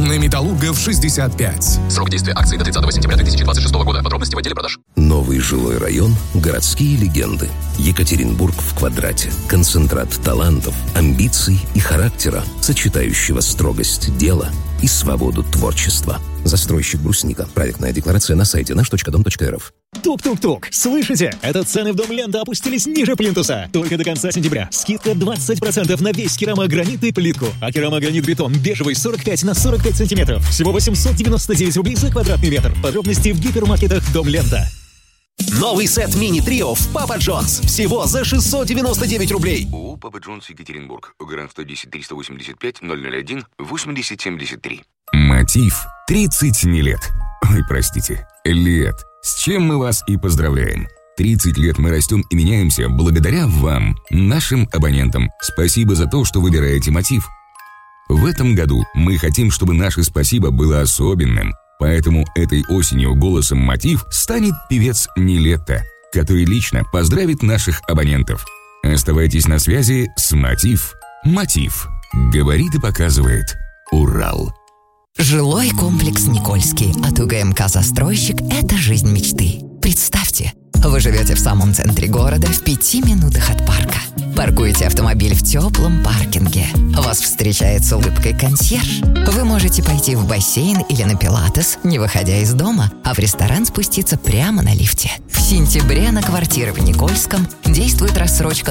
на Металлургов 65. Срок действия акции до 30 сентября 2026 года. Подробности в отделе продаж. Новый жилой район, городские легенды. Екатеринбург в квадрате. Концентрат талантов, амбиций и характера, сочетающего строгость дела и свободу творчества. Застройщик «Брусника». Проектная декларация на сайте наш.дом.рф. Тук-тук-тук. Слышите? Это цены в Дом Лента опустились ниже плинтуса. Только до конца сентября. Скидка 20% на весь керамогранит и плитку. А керамогранит-бетон бежевый 45 на 45 сантиметров. Всего 899 рублей за квадратный метр. Подробности в гипермаркетах Дом Лента. Новый сет мини-трио в Папа Джонс. Всего за 699 рублей. ООО «Папа Джонс, Екатеринбург». Гарант 110 385 001 8073. Мотив 30 не лет. Ой, простите, лет. С чем мы вас и поздравляем. 30 лет мы растем и меняемся благодаря вам, нашим абонентам. Спасибо за то, что выбираете Мотив. В этом году мы хотим, чтобы наше спасибо было особенным. Поэтому этой осенью голосом Мотив станет певец Нилетто, который лично поздравит наших абонентов. Оставайтесь на связи с Мотив. Мотив. Говорит и показывает Урал. Жилой комплекс «Никольский» от УГМК «Застройщик» – это жизнь мечты. Представьте, вы живете в самом центре города в 5 минутах от парка. Паркуете автомобиль в теплом паркинге. Вас встречает с улыбкой консьерж. Вы можете пойти в бассейн или на пилатес, не выходя из дома, а в ресторан спуститься прямо на лифте. В сентябре на квартиры в Никольском действует рассрочка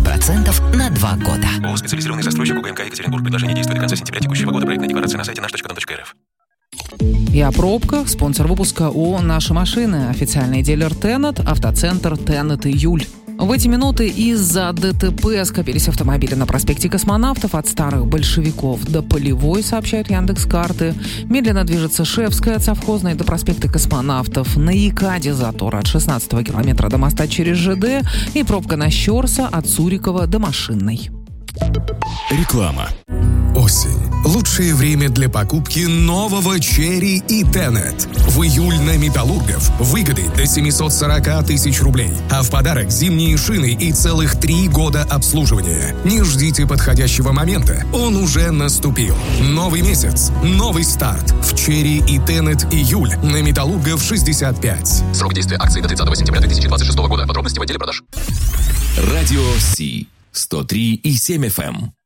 0% на 2 года. ООО «Специализированный застройщик УГМК Екатеринбург». Предложение действует до конца сентября текущего года. Проектная декларация на сайте наш.дом.рф. И о пробках. Спонсор выпуска ООО «Наши машины». Официальный дилер Тенет, автоцентр Тенет Июль. В эти минуты из-за ДТП скопились автомобили на проспекте Космонавтов от старых большевиков до Полевой, сообщают Яндекс.Карты. Медленно движется Шефская от Совхозной до проспекта Космонавтов. На Якаде затор от 16-го километра до моста через ЖД и пробка на Щорса от Сурикова до Машинной. Реклама. Осень. Лучшее время для покупки нового Черри и Тенет. В июль на Металлургов выгоды до 740 тысяч рублей. А в подарок зимние шины и целых 3 года обслуживания. Не ждите подходящего момента. Он уже наступил. Новый месяц. Новый старт. В Черри и Тенет июль на Металлургов 65. Срок действия акции до 30 сентября 2026 года. Подробности в отделе продаж. Радио Си. 103,7 FM.